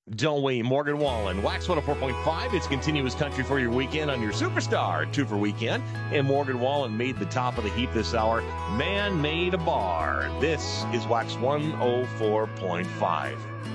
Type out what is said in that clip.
Don't we? Morgan Wallen, Wax 104.5. It's continuous country for your weekend on your Superstar 2 for Weekend. And Morgan Wallen made the top of the heap this hour. Man made a bar. This is Wax 104.5.